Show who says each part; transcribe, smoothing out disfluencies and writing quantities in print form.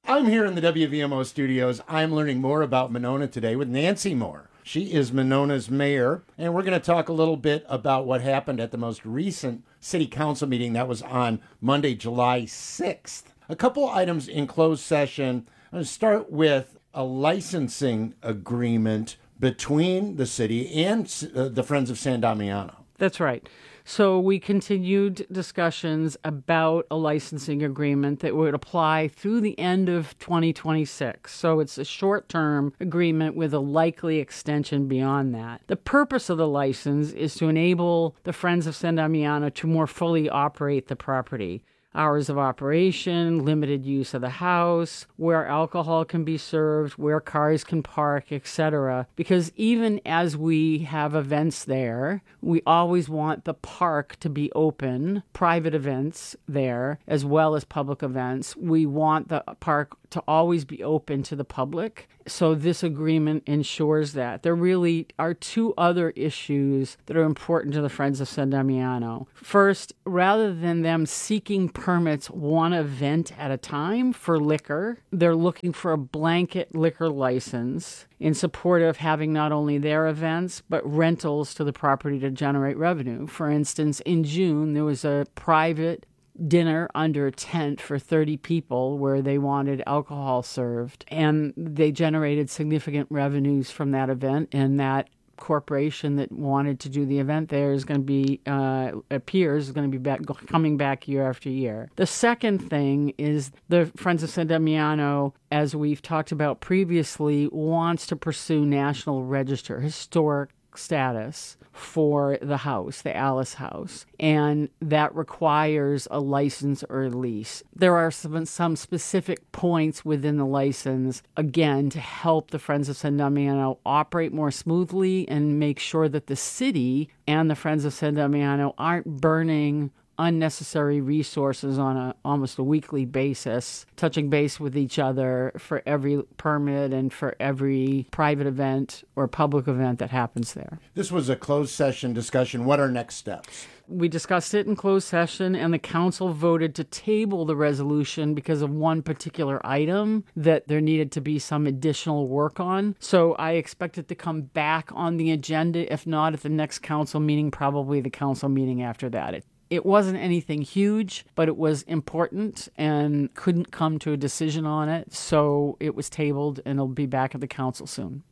Speaker 1: I'm here in the WVMO studios. I'm learning more about Monona today with Nancy Moore. She is Monona's mayor, and we're going to talk a little bit about what happened at the most recent city council meeting that was on Monday, July 6th. A couple items in closed session. I'm going to start with a licensing agreement between the city and the Friends of San Damiano.
Speaker 2: That's right. So we continued discussions about a licensing agreement that would apply through the end of 2026. So it's a short-term agreement with a likely extension beyond that. The purpose of the license is to enable the Friends of San Damiano to more fully operate the property. Hours of operation, limited use of the house, where alcohol can be served, where cars can park, etc. Because even as we have events there, we always want the park to be open, private events there, as well as public events. We want the park to always be open to the public. So this agreement ensures that. There really are two other issues that are important to the Friends of San Damiano. First, rather than them seeking permits one event at a time for liquor, they're looking for a blanket liquor license in support of having not only their events, but rentals to the property to generate revenue. For instance, in June, there was a private dinner under a tent for 30 people where they wanted alcohol served, and they generated significant revenues from that event, and that corporation that wanted to do the event there is going to be, appears is going to be coming back year after year. The second thing is the Friends of San Damiano, as we've talked about previously, wants to pursue National Register, historic status for the house, the Alice House, and that requires a license or a lease. There are some specific points within the license, again, to help the Friends of San Damiano operate more smoothly and make sure that the city and the Friends of San Damiano aren't burning unnecessary resources on almost a weekly basis, touching base with each other for every permit and for every private event or public event that happens there.
Speaker 1: This was a closed session discussion. What are next steps?
Speaker 2: We discussed it in closed session, and the council voted to table the resolution because of one particular item that there needed to be some additional work on. So I expect it to come back on the agenda, if not at the next council meeting, probably the council meeting after that. It wasn't anything huge, but it was important and couldn't come to a decision on it. So it was tabled, and it'll be back at the council soon.